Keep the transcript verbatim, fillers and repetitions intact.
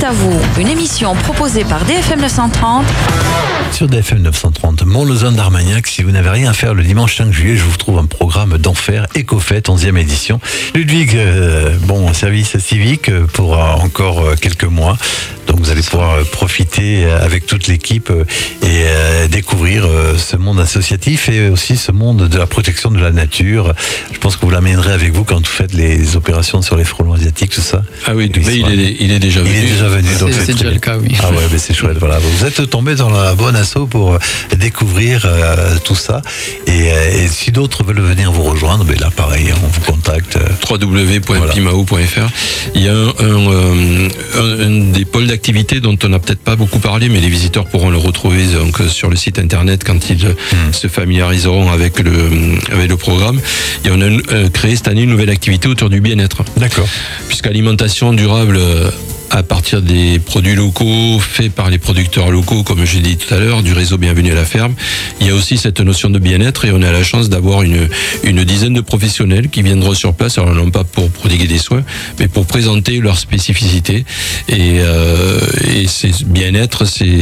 C'est à vous, une émission proposée par D F M neuf cent trente. Sur D F M neuf cent trente, Mont-Lausanne d'Armagnac, si vous n'avez rien à faire le dimanche cinq juillet, je vous trouve un programme d'enfer, Écofête, onzième édition. Ludwig, euh, bon, service civique pour euh, encore euh, quelques mois. Donc vous allez pouvoir euh, profiter euh, avec toute l'équipe euh, et euh, découvrir euh, ce monde associatif et aussi ce monde de la protection de la nature. Je pense que vous l'amènerez avec vous quand vous faites les opérations sur les frelons asiatiques, tout ça. Ah oui, mais il, est, il est déjà venu. Il est déjà venu. Donc c'est, c'est, c'est déjà le cas, oui. Ah ouais, mais c'est chouette. Voilà, vous êtes tombé dans la bonne asso pour découvrir euh, tout ça. Et, et si d'autres veulent venir vous rejoindre, ben là pareil, on vous contacte. w w w point pimao point f r. Il y a un, un, un, un des pôles d'activité dont on n'a peut-être pas beaucoup parlé, mais les visiteurs pourront le retrouver donc sur le site internet quand ils mmh. se familiariseront avec le avec le programme. Et on a euh, créé cette année une nouvelle activité autour du bien-être. D'accord. Puisqu'alimentation durable à partir des produits locaux faits par les producteurs locaux, comme j'ai dit tout à l'heure, du réseau Bienvenue à la ferme. Il y a aussi cette notion de bien-être et on a la chance d'avoir une, une dizaine de professionnels qui viendront sur place, alors non pas pour prodiguer des soins, mais pour présenter leurs spécificités. Et, euh, et ces bien-être, c'est